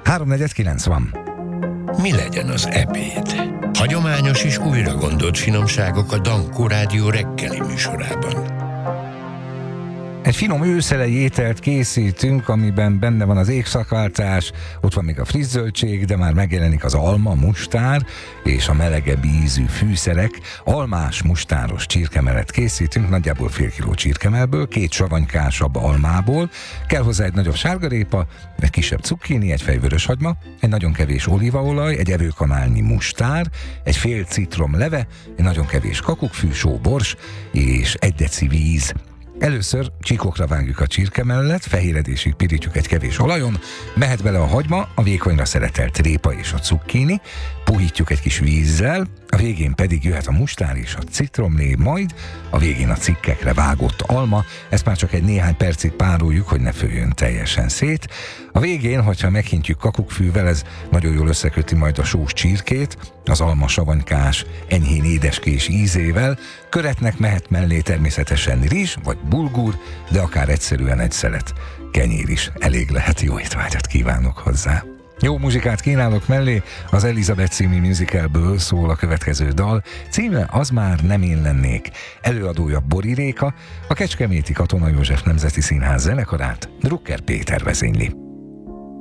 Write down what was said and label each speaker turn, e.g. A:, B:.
A: 3:49 van.
B: Mi legyen az ebéd? Hagyományos és újra gondolt finomságok a Dankó Rádió reggeli műsorában.
A: Egy finom őszelei ételt készítünk, amiben benne van az égszakváltás, ott van még a friss zöldség, de már megjelenik az alma, mustár és a melegebb ízű fűszerek. Almás, mustáros csirkemelet készítünk, nagyjából fél kiló csirkemelből, 2 savanykásab almából, kell hozzá egy nagyobb sárgarépa, egy kisebb cukkini, egy fej vöröshagyma, egy nagyon kevés olívaolaj, egy evőkanálnyi mustár, egy fél citrom leve, egy nagyon kevés kakukkfű, só, bors és 1 deci víz. Először csíkokra vágjuk a csirkemellet, fehéredésig pirítjuk egy kevés olajon, mehet bele a hagyma, a vékonyra szeretelt répa és a cukkini, puhítjuk egy kis vízzel, a végén pedig jöhet a mustár és a citromlé, majd a végén a cikkekre vágott alma, ezt már csak egy néhány percig pároljuk, hogy ne főjön teljesen szét. A végén, hogyha meghintjük kakukkfűvel, ez nagyon jól összeköti majd a sós csirkét, az alma savanykás, enyhén édeskés ízével, köretnek mehet mellé természetesen rizs vagy bulgur, de akár egyszerűen egy szelet kenyér is elég lehet. Jó étvágyat kívánok hozzá! Jó muzsikát kínálok mellé, az Elizabeth című musicalből szól a következő dal, címe Az már nem én lennék, előadója Bori Réka, a Kecskeméti Katona József Nemzeti Színház zenekarát Drucker Péter vezényli.